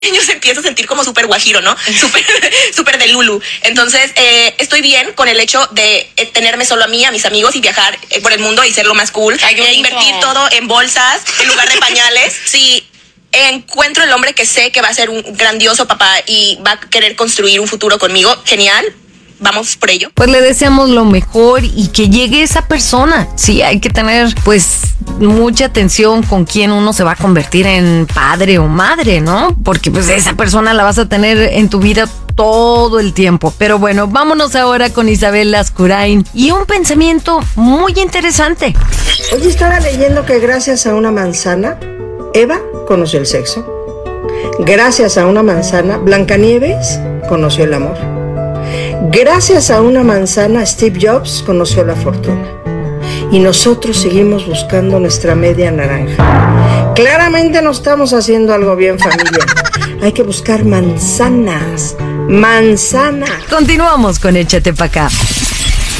años empiezo a sentir como súper guajiro, ¿no? Súper de Lulu. Entonces, estoy bien con el hecho de tenerme solo a mí, a mis amigos y viajar por el mundo y ser lo más cool. Invertir todo en bolsas en lugar de pañales. Si encuentro el hombre que sé que va a ser un grandioso papá y va a querer construir un futuro conmigo, genial. Vamos por ello. Pues le deseamos lo mejor y que llegue esa persona. Sí, hay que tener pues mucha atención con quién uno se va a convertir en padre o madre, ¿no? Porque pues esa persona la vas a tener en tu vida todo el tiempo. Pero bueno, vámonos ahora con Isabel Lascurain y un pensamiento muy interesante. Hoy estaba leyendo que gracias a una manzana, Eva conoció el sexo. Gracias a una manzana, Blancanieves conoció el amor. Gracias a una manzana, Steve Jobs conoció la fortuna. Y nosotros seguimos buscando nuestra media naranja. Claramente no estamos haciendo algo bien, familia. Hay que buscar manzanas. Manzana. Continuamos con Échate Pa' Acá.